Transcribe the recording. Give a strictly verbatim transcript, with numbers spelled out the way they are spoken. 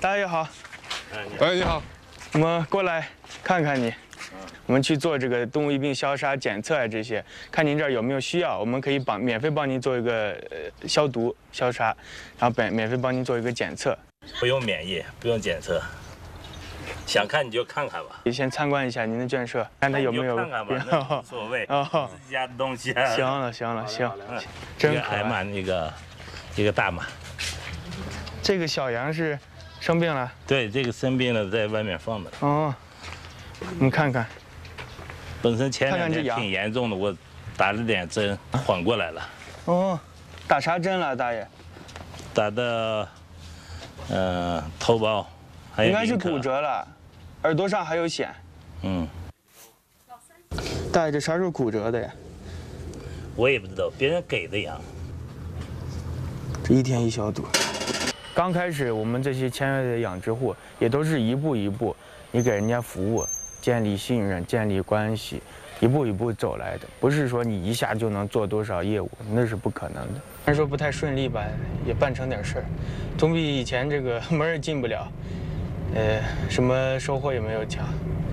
大爷好。 哎，你好。 我们过来看看你。我们去做这个动物疫病消杀检测啊，这些，看您这儿有没有需要，我们可以帮免费帮您做一个呃消毒消杀，然后免免费帮您做一个检测。 不用免疫，不用检测，想看你就看看吧。 你先参观一下您的圈舍，看它有没有。 看看吧，那无所谓。 哦， 自己家的东西啊。 行了行了行， 嗯， 真可爱。 一个矮马，一个一个大马。 这个小羊是生病了？ 对，这个生病了，在外面放的。 哦，我们看看。 本身前两看看这羊天挺严重的，我打了点针，缓过来了。 哦，打啥针了，大爷？ 打的，呃，头孢，还有应该是林可骨折了，耳朵上还有癣。 嗯， 大爷，这啥时候骨折的呀？ 我也不知道，别人给的羊。 这一天一消毒。刚开始我们这些签约的养殖户也都是一步一步，你给人家服务，建立信任，建立关系，一步一步走来的，不是说你一下就能做多少业务，那是不可能的。虽然说不太顺利吧，也办成点事儿，总比以前这个门儿也进不了，呃，什么收获也没有强。